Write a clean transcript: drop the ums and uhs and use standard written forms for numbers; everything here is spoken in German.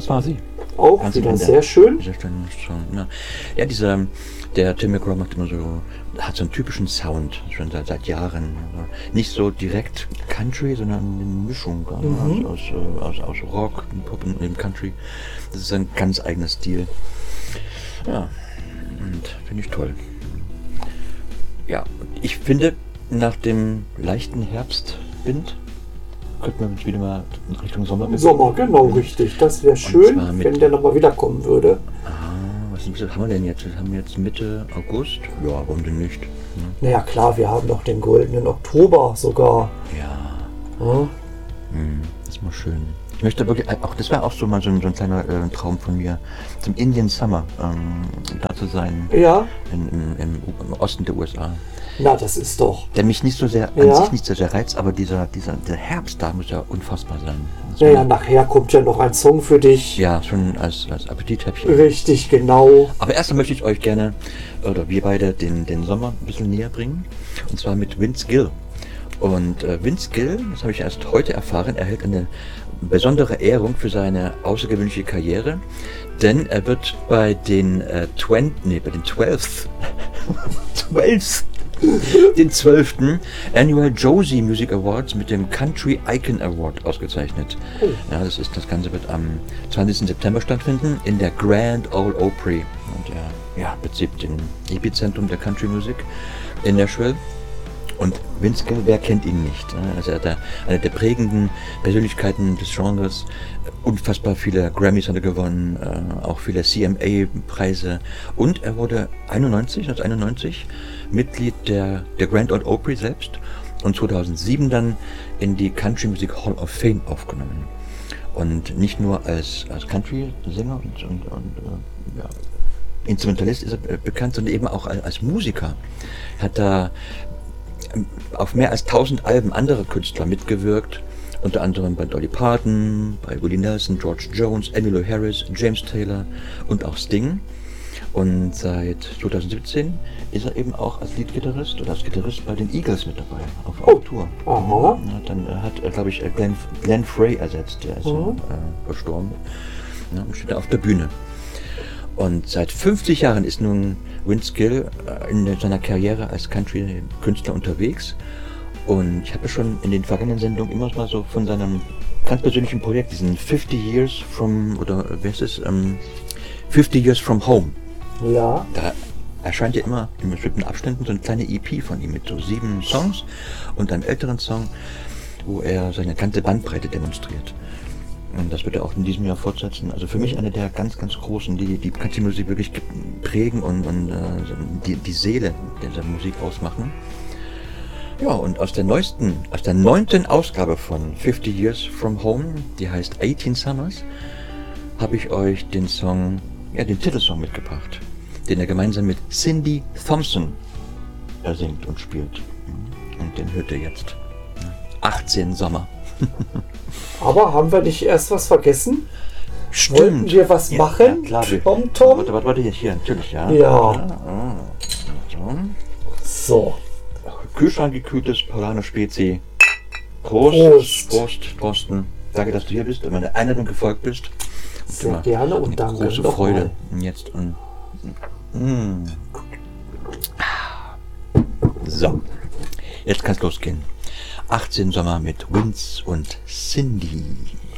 Das war sie. Auch Ganz wieder am Ende. sehr schön. Sehr schön, ja. Ja, der Tim McGraw macht immer so, hat so einen typischen Sound, schon seit Jahren. Also nicht so direkt Country, sondern eine Mischung aus Rock, Pop und dem Country. Das ist ein ganz eigener Stil. Ja, und finde ich toll. Ja, ich finde, nach dem leichten Herbstwind könnten wir uns wieder mal in Richtung Sommer bewegen. Sommer, genau, richtig. Das wäre schön, wenn der nochmal wiederkommen würde. Was haben wir denn jetzt? Wir haben jetzt Mitte August. Ja, warum denn nicht? Naja, klar, wir haben noch den goldenen Oktober sogar. Ja. Das ist mal schön. Ich möchte wirklich, auch das war auch so mal so ein kleiner Traum von mir, zum Indian Summer da zu sein. Ja. Im Osten der USA. Na, das ist doch. Der mich nicht so sehr, an sich nicht so sehr reizt, aber der Herbst da muss ja unfassbar sein. Naja, nachher kommt ja noch ein Song für dich. Ja, schon als Appetithäppchen. Richtig, genau. Aber erstmal möchte ich euch gerne, oder wir beide, den Sommer ein bisschen näher bringen. Und zwar mit Vince Gill. Und Vince Gill, das habe ich erst heute erfahren, erhält eine besondere Ehrung für seine außergewöhnliche Karriere. Denn er wird bei den 12th den 12. Annual Josie Music Awards mit dem Country Icon Award ausgezeichnet. Oh. Ja, das Ganze wird am 20. September stattfinden in der Grand Ole Opry. Und er bezieht den Epizentrum der Country Musik in Nashville. Und Vince Gill, wer kennt ihn nicht? Also er hat eine der prägenden Persönlichkeiten des Genres. Unfassbar viele Grammys hat er gewonnen, auch viele CMA-Preise. Und er wurde 1991 Mitglied der Grand Ole Opry selbst und 2007 dann in die Country Music Hall of Fame aufgenommen. Und nicht nur als Country-Sänger und Instrumentalist ist er bekannt, sondern eben auch als Musiker. Hat da auf mehr als 1000 Alben anderer Künstler mitgewirkt, unter anderem bei Dolly Parton, bei Willie Nelson, George Jones, Emmylou Harris, James Taylor und auch Sting. Und seit 2017 ist er eben auch als Leadgitarrist oder als Gitarrist bei den Eagles mit dabei, auf Tour. Aha. Dann hat er, glaube ich, Glenn Frey ersetzt, der ist verstorben, und steht da auf der Bühne. Und seit 50 Jahren ist nun Vince Gill in seiner Karriere als Country-Künstler unterwegs. Und ich habe schon in den vergangenen Sendungen immer mal so von seinem ganz persönlichen Projekt, diesen 50 Years from Home. Ja. Da erscheint ja immer in bestimmten Abständen so eine kleine EP von ihm mit so 7 Songs und einem älteren Song, wo er seine ganze Bandbreite demonstriert. Und das wird er auch in diesem Jahr fortsetzen. Also für mich eine der ganz, ganz großen, die Country-Musik wirklich prägen und die Seele dieser Musik ausmachen. Ja, und aus der 9. Ausgabe von 50 Years from Home, die heißt 18 Summers, habe ich euch den Titelsong mitgebracht, den er gemeinsam mit Cindy Thompson singt und spielt. Und den hört ihr jetzt. 18 Sommer. Aber haben wir nicht erst was vergessen? Stimmt. Wollten wir was machen? Ja, klar. Tom? Warte, hier, natürlich, ja. Ja. So. Kühlschrankgekühltes Paulaner Spezi. Prosten. Danke, dass du hier bist und meine Einladung gefolgt bist. Sehr gerne und danke. Große Freude. Jetzt. So. Jetzt kann's losgehen. 18 Sommer mit Vince und Cindy.